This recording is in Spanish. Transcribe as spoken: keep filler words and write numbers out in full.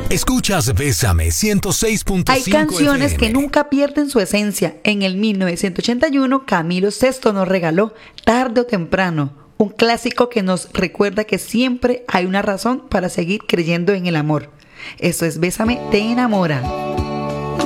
Escuchas Bésame ciento seis punto cinco. Hay canciones F M. que nunca pierden su esencia. En el mil novecientos ochenta y uno, Camilo Sesto nos regaló Tarde o Temprano, un clásico que nos recuerda que siempre hay una razón para seguir creyendo en el amor. Esto es Bésame, te enamora.